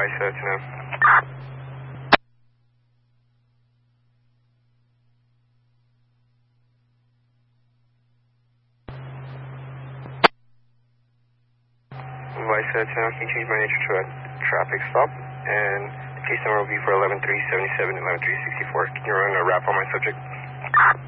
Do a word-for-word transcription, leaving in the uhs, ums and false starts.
Vice uh, to know. Vice uh, to know, can you change my nature to a traffic stop? And the case number will be for eleven three seventy-seven, eleven three sixty-four. Can you run a wrap on my subject?